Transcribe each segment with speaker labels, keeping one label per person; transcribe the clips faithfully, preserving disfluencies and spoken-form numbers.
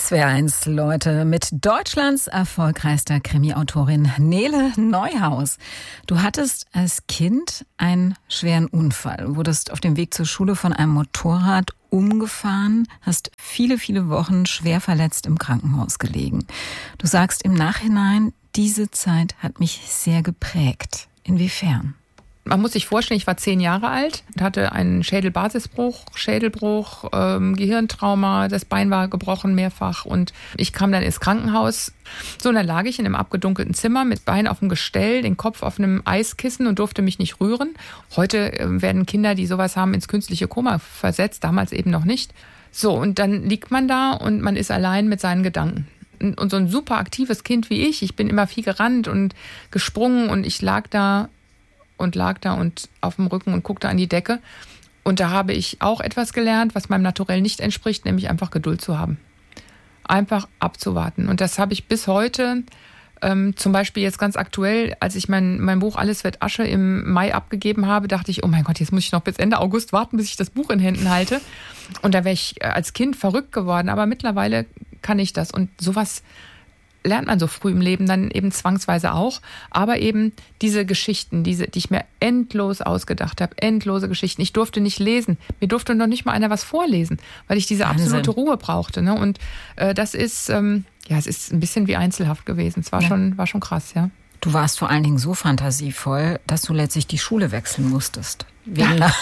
Speaker 1: S W R eins, Leute, mit Deutschlands erfolgreichster Krimi-Autorin Nele Neuhaus. Du hattest als Kind einen schweren Unfall, wurdest auf dem Weg zur Schule von einem Motorrad umgefahren, hast viele, viele Wochen schwer verletzt im Krankenhaus gelegen. Du sagst im Nachhinein, diese Zeit hat mich sehr geprägt. Inwiefern?
Speaker 2: Man muss sich vorstellen, ich war zehn Jahre alt und hatte einen Schädelbasisbruch, Schädelbruch, ähm, Gehirntrauma, das Bein war gebrochen mehrfach und ich kam dann ins Krankenhaus. So, und dann lag ich in einem abgedunkelten Zimmer mit Bein auf dem Gestell, den Kopf auf einem Eiskissen und durfte mich nicht rühren. Heute äh, werden Kinder, die sowas haben, ins künstliche Koma versetzt, damals eben noch nicht. So, und dann liegt man da und man ist allein mit seinen Gedanken. Und so ein super aktives Kind wie ich, ich bin immer viel gerannt und gesprungen und ich lag da und lag da und auf dem Rücken und guckte an die Decke. Und da habe ich auch etwas gelernt, was meinem Naturell nicht entspricht, nämlich einfach Geduld zu haben. Einfach abzuwarten. Und das habe ich bis heute, ähm, zum Beispiel jetzt ganz aktuell, als ich mein, mein Buch Alles wird Asche im Mai abgegeben habe, dachte ich, oh mein Gott, jetzt muss ich noch bis Ende August warten, bis ich das Buch in Händen halte. Und da wäre ich als Kind verrückt geworden. Aber mittlerweile kann ich das. Und sowas lernt man so früh im Leben dann eben zwangsweise auch. Aber eben diese Geschichten, diese, die ich mir endlos ausgedacht habe, endlose Geschichten. Ich durfte nicht lesen. Mir durfte noch nicht mal einer was vorlesen, weil ich diese
Speaker 1: Wahnsinn.
Speaker 2: absolute Ruhe brauchte. Ne? Und äh, das ist, ähm, ja, es ist ein bisschen wie Einzelhaft gewesen. Es war,
Speaker 1: ja.
Speaker 2: schon, war schon krass, ja.
Speaker 1: Du warst vor allen Dingen so fantasievoll, dass du letztlich die Schule wechseln musstest. Wegen einer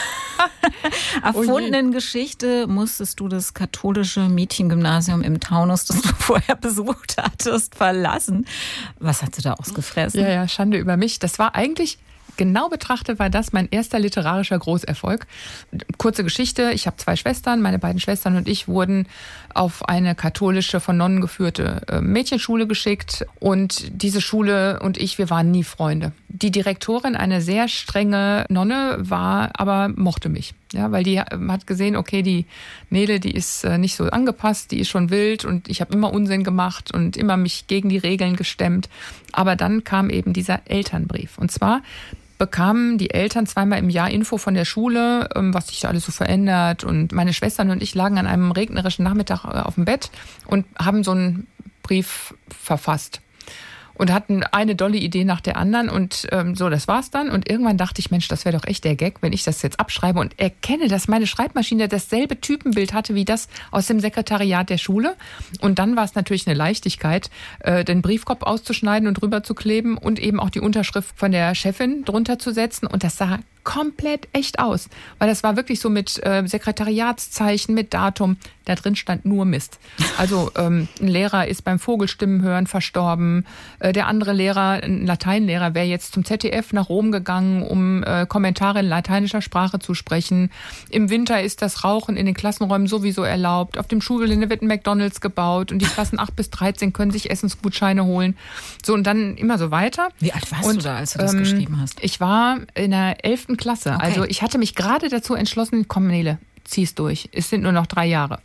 Speaker 1: erfundenen Geschichte musstest du das katholische Mädchengymnasium im Taunus, das du vorher besucht hattest, verlassen. Was hast du da ausgefressen?
Speaker 2: Ja, ja, Schande über mich. Das war eigentlich, genau betrachtet, war das mein erster literarischer Großerfolg. Kurze Geschichte, ich habe zwei Schwestern, meine beiden Schwestern und ich wurden auf eine katholische, von Nonnen geführte Mädchenschule geschickt. Und diese Schule und ich, wir waren nie Freunde. Die Direktorin, eine sehr strenge Nonne, war, aber mochte mich. Ja, weil die hat gesehen, okay, die Nele, die ist nicht so angepasst, die ist schon wild und ich habe immer Unsinn gemacht und immer mich gegen die Regeln gestemmt. Aber dann kam eben dieser Elternbrief. Und zwar bekamen die Eltern zweimal im Jahr Info von der Schule, was sich da alles so verändert. Und meine Schwestern und ich lagen an einem regnerischen Nachmittag auf dem Bett und haben so einen Brief verfasst. Und hatten eine dolle Idee nach der anderen und ähm, so, das war's dann. Und irgendwann dachte ich, Mensch, das wäre doch echt der Gag, wenn ich das jetzt abschreibe und erkenne, dass meine Schreibmaschine dasselbe Typenbild hatte wie das aus dem Sekretariat der Schule. Und dann war es natürlich eine Leichtigkeit, äh, den Briefkopf auszuschneiden und drüber zu kleben und eben auch die Unterschrift von der Chefin drunter zu setzen. Und das sah komplett echt aus, weil das war wirklich so mit äh, Sekretariatszeichen, mit Datum. Da drin stand nur Mist. Also ähm, ein Lehrer ist beim Vogelstimmenhören verstorben. Äh, der andere Lehrer, ein Lateinlehrer, wäre jetzt zum Z D F nach Rom gegangen, um äh, Kommentare in lateinischer Sprache zu sprechen. Im Winter ist das Rauchen in den Klassenräumen sowieso erlaubt. Auf dem Schulgelände wird ein McDonald's gebaut und die Klassen acht bis dreizehn können sich Essensgutscheine holen. So, und dann immer so weiter.
Speaker 1: Wie alt warst
Speaker 2: und,
Speaker 1: du da, als du das
Speaker 2: ähm,
Speaker 1: geschrieben hast?
Speaker 2: Ich war in der elften Klasse.
Speaker 1: Okay.
Speaker 2: Also ich hatte mich gerade dazu entschlossen, komm Nele, zieh's durch. Es sind nur noch drei Jahre.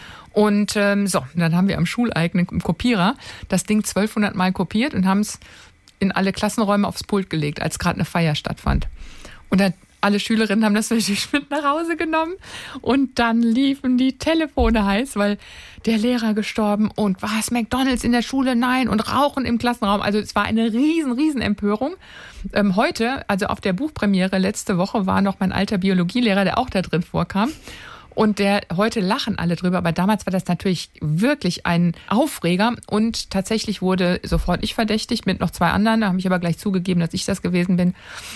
Speaker 2: Und ähm, so, dann haben wir am schuleigenen Kopierer das Ding zwölfhundert Mal kopiert und haben es in alle Klassenräume aufs Pult gelegt, als gerade eine Feier stattfand. Und dann alle Schülerinnen haben das natürlich mit nach Hause genommen und dann liefen die Telefone heiß, weil der Lehrer gestorben und was, McDonald's in der Schule? Nein, und Rauchen im Klassenraum. Also es war eine riesen, riesen Empörung. Ähm, heute, also auf der Buchpremiere letzte Woche, war noch mein alter Biologielehrer, der auch da drin vorkam. Und der, heute lachen alle drüber, aber damals war das natürlich wirklich ein Aufreger und tatsächlich wurde sofort ich verdächtigt mit noch zwei anderen. Da habe ich aber gleich zugegeben, dass ich das gewesen bin.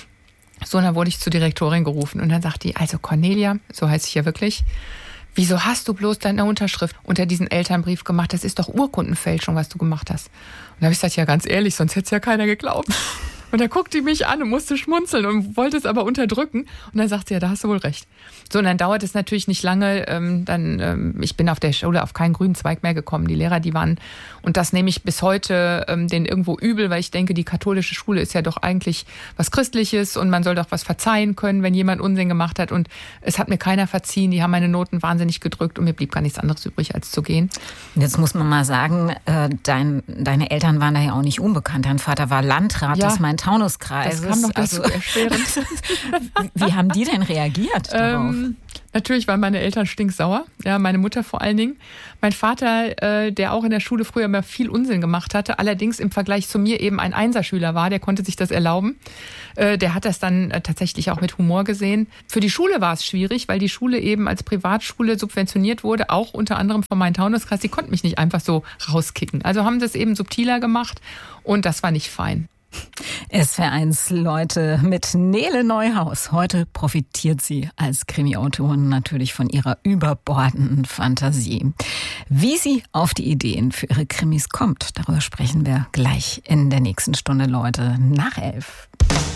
Speaker 2: So, dann wurde ich zur Direktorin gerufen und dann sagt die, also Cornelia, so heißt ich ja wirklich, wieso hast du bloß deine Unterschrift unter diesen Elternbrief gemacht? Das ist doch Urkundenfälschung, was du gemacht hast. Und da habe ich gesagt, ja ganz ehrlich, sonst hätte es ja keiner geglaubt. Und da guckte die mich an und musste schmunzeln und wollte es aber unterdrücken. Und dann sagt sie, ja, da hast du wohl recht. So, und dann dauert es natürlich nicht lange. Ähm, dann, ähm, ich bin auf der Schule auf keinen grünen Zweig mehr gekommen. Die Lehrer, die waren, und das nehme ich bis heute ähm, denen irgendwo übel, weil ich denke, die katholische Schule ist ja doch eigentlich was Christliches und man soll doch was verzeihen können, wenn jemand Unsinn gemacht hat. Und es hat mir keiner verziehen. Die haben meine Noten wahnsinnig gedrückt und mir blieb gar nichts anderes übrig, als zu gehen.
Speaker 1: Jetzt muss man mal sagen, äh, dein, deine Eltern waren da ja auch nicht unbekannt. Dein Vater war Landrat,
Speaker 2: ja.
Speaker 1: Das meint Taunuskreises.
Speaker 2: Das kam noch dazu
Speaker 1: also,
Speaker 2: erschwerend.
Speaker 1: Wie haben die denn reagiert darauf?
Speaker 2: Ähm, natürlich waren meine Eltern stinksauer, ja, meine Mutter vor allen Dingen. Mein Vater, äh, der auch in der Schule früher immer viel Unsinn gemacht hatte, allerdings im Vergleich zu mir eben ein Einserschüler war, der konnte sich das erlauben. Äh, der hat das dann äh, tatsächlich auch mit Humor gesehen. Für die Schule war es schwierig, weil die Schule eben als Privatschule subventioniert wurde, auch unter anderem von meinem Taunuskreis. Die konnten mich nicht einfach so rauskicken. Also haben das eben subtiler gemacht und das war nicht fein.
Speaker 1: S W R eins Leute mit Nele Neuhaus. Heute profitiert sie als Krimi-Autorin natürlich von ihrer überbordenden Fantasie. Wie sie auf die Ideen für ihre Krimis kommt, darüber sprechen wir gleich in der nächsten Stunde, Leute, nach elf.